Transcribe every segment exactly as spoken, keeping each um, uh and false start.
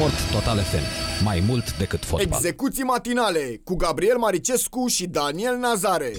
Sport Total F M. Mai mult decât fotbal. Execuții matinale cu Gabriel Maricescu și Daniel Nazare.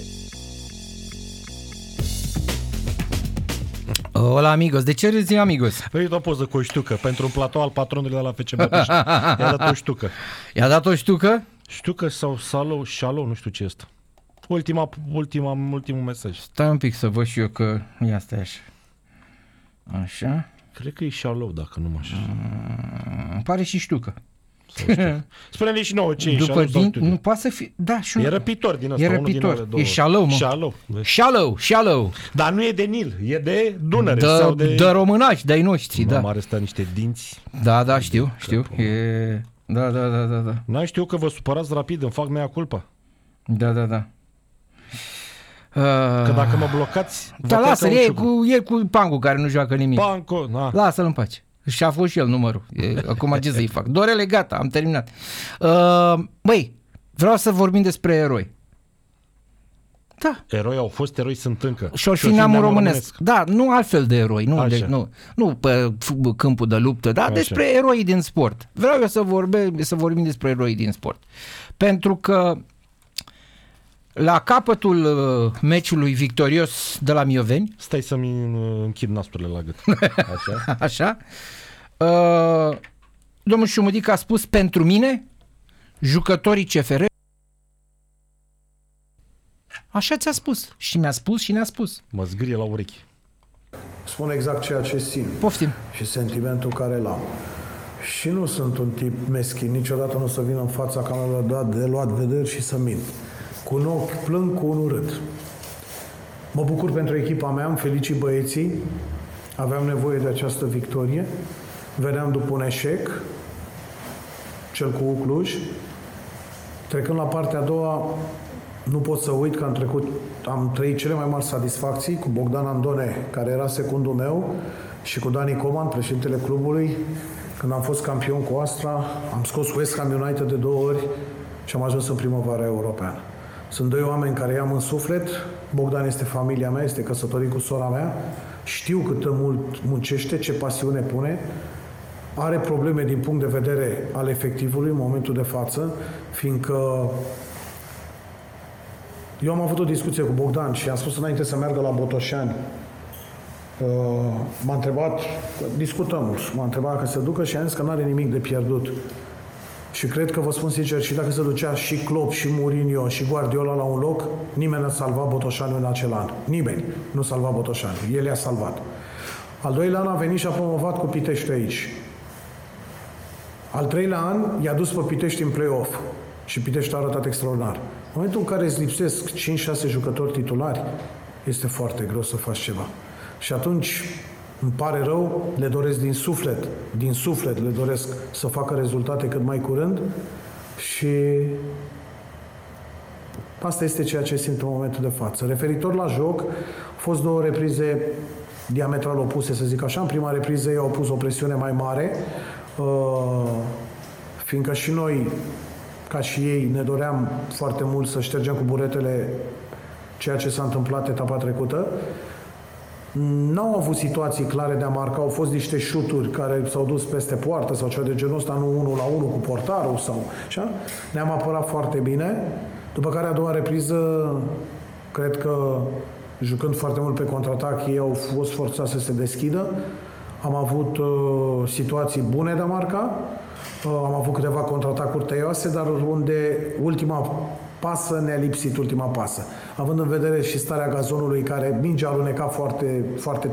Hola amigos, de ce râzi amigos? Păi o poză cu o ștucă pentru un platou al patronului de la F C Bătești. I-a dat o ștucă. I-a dat o ștucă? Ștucă sau salou, șalou, nu știu ce este. Ultima, ultima, ultimul mesaj. Stai un pic să văd și eu că... Ia stai așa. Așa. Cred că e șalou, dacă nu mă așa. Îmi pare și ștucă. Spune-ne și nouă ce e După șalou. din, nu poate să fie... Da, și E răpitor din ăsta. E răpitor. E șalou, mă. Șalou. Shallow, shallow. Dar nu e de Nil, e de Dunăre. De, sau de... de românași, de-ai noștri, da. Am arestat niște dinți. Da, da, știu, știu. E... Da, da, da, da, da. N-ai știu că vă supărați rapid, îmi fac mea culpa. Da, da, da. Că dacă mă blocați... Da, lasă-l, e cu, e cu Pancu care nu joacă nimic. Pancu, na. Lasă-l în pace. Și a fost și el numărul. E, acum ce să-i fac? Dorele, gata, am terminat. Uh, băi, vreau să vorbim despre eroi. Da. Eroi au fost, eroi sunt încă. Și-or fi neamul românesc. Da, nu altfel de eroi. Nu, de, nu, nu pe câmpul de luptă, dar Așa. despre eroi din sport. Vreau eu să, vorbe, să vorbim despre eroi din sport. Pentru că la capătul uh, meciului victorios de la Mioveni... Stai să-mi închid nasturile la gât. Așa? Așa. Uh, domnul Șumudic a spus, pentru mine, jucătorii C F R... Așa ți-a spus. Și mi-a spus și ne-a spus. Mă zgârie la urechi. Spun exact ceea ce simt. Poftim. Și sentimentul care l-am. Și nu sunt un tip meschin. Niciodată nu o să vin în fața camerelor de luat vederi și să mint. Cu un ochi plâng, cu unul râd. Mă bucur pentru echipa mea, îmi felicit băieții. Aveam nevoie de această victorie. Veneam după un eșec, cel cu Cluj. Trecând la partea a doua, nu pot să uit că am trecut, am trăit cele mai mari satisfacții cu Bogdan Andone, care era secundul meu, și cu Dani Coman, președintele clubului. Când am fost campion cu Astra, am scos West Ham United de două ori și am ajuns în primăvara europeană. Sunt doi oameni care i-am în suflet. Bogdan este familia mea, este căsătorit cu sora mea. Știu cât de mult muncește, ce pasiune pune. Are probleme din punct de vedere al efectivului în momentul de față, fiindcă eu am avut o discuție cu Bogdan și am spus înainte să meargă la Botoșani. M-a întrebat, discutăm, m-a întrebat că se ducă și am zis că nu are nimic de pierdut. Și cred că, vă spun sincer, și dacă se ducea și Klopp, și Mourinho, și Guardiola la un loc, nimeni nu a salvat Botoșaniul în acel an. Nimeni nu salva Botoșaniul. El i-a salvat. Al doilea an a venit și a promovat cu Pitești aici. Al treilea an i-a dus pe Pitești în play-off. Și Pitești a arătat extraordinar. În momentul în care îți lipsesc cinci șase jucători titulari, este foarte greu să faci ceva. Și atunci îmi pare rău, le doresc din suflet, din suflet le doresc să facă rezultate cât mai curând și asta este ceea ce simt în momentul de față. Referitor la joc, au fost două reprize diametral opuse, să zic așa. În prima repriză ei au pus o presiune mai mare, fiindcă și noi, ca și ei, ne doream foarte mult să ștergem cu buretele ceea ce s-a întâmplat etapa trecută. N-au avut situații clare de a marca, au fost niște șuturi care s-au dus peste poartă sau ceva de genul ăsta, nu unul la unul cu portarul sau așa. Ne-am apărat foarte bine, după care a doua repriză, cred că jucând foarte mult pe contraatac, ei au fost forțați să se deschidă. Am avut uh, situații bune de a marca, uh, am avut câteva contraatacuri tăioase, dar unde ultima pasă ne-a lipsit, ultima pasă. Având în vedere și starea gazonului, care mingea aluneca foarte, foarte